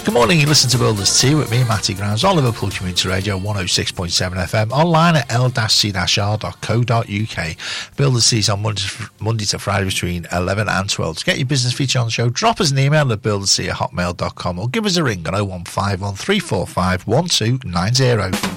Good morning, you listen to Builders Tea with me, Matty Grimes, on Liverpool Community Radio 106.7 FM, online at l-c-r.co.uk. Builders Tea is on Monday to Friday between 11 and 12. To get your business feature on the show, drop us an email at builderstea@hotmail.com or give us a ring on 0151 345 1290.